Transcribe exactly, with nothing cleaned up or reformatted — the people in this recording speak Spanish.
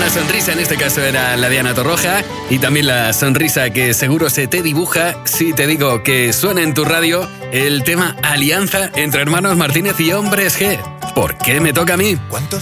una sonrisa, en este caso era la de Ana Torroja, y también la sonrisa que seguro se te dibuja si te digo que suena en tu radio el tema Alianza entre hermanos Martínez y Hombres G. ¿Por qué me toca a mí? ¿Cuántos